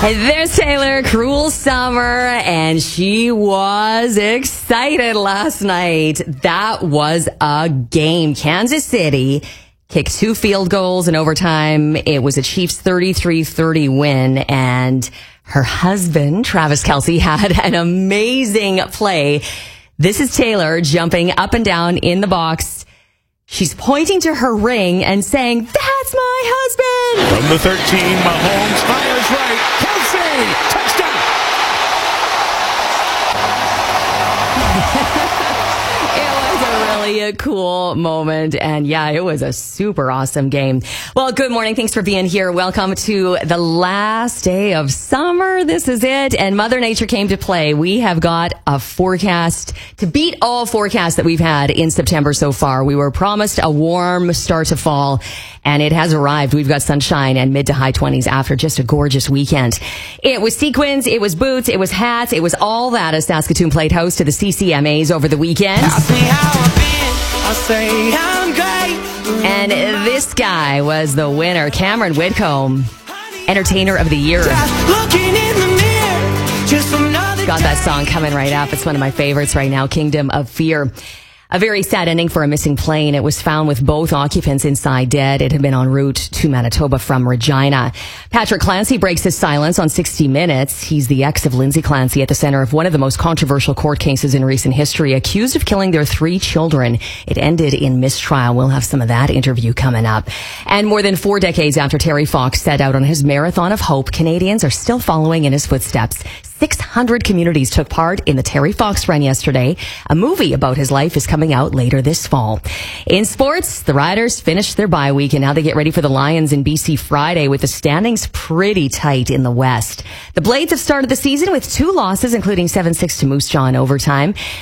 There's Taylor, Cruel Summer, and she was excited last night. That was a game. Kansas City kicked 2 field goals in overtime. It was a Chiefs 33-30 win, and her husband, Travis Kelce, had an amazing play. This is Taylor jumping up and down in the box. She's pointing to her ring and saying, "That's my husband!" From the 13, Mahomes fires right. Kelce, touchdown! It was a really cool moment. And yeah, it was a super awesome game. Well, good morning. Thanks for being here. Welcome to the last day of summer. This is it. And Mother Nature came to play. We have got a forecast to beat all forecasts that we've had in September so far. We were promised a warm start to fall, and it has arrived. We've got sunshine and mid to high 20s after just a gorgeous weekend. It was sequins, it was boots, it was hats, it was all that as Saskatoon played host to the CCMAs over the weekend. And this guy was the winner, Cameron Whitcomb, Entertainer of the Year. Got that song coming right up. It's one of my favorites right now, Kingdom of Fear. A very sad ending for a missing plane. It was found with both occupants inside dead. It had been en route to Manitoba from Regina. Patrick Clancy breaks his silence on 60 Minutes. He's the ex of Lindsay Clancy, at the center of one of the most controversial court cases in recent history, accused of killing their 3 children. It ended in mistrial. We'll have some of that interview coming up. And more than 4 decades after Terry Fox set out on his marathon of hope, Canadians are still following in his footsteps. 600 communities took part in the Terry Fox run yesterday. A movie about his life is coming out later this fall. In sports, the Riders finished their bye week, and now they get ready for the Lions in BC Friday, with the standings pretty tight in the West. The Blades have started the season with 2 losses, including 7-6 to Moose Jaw in overtime.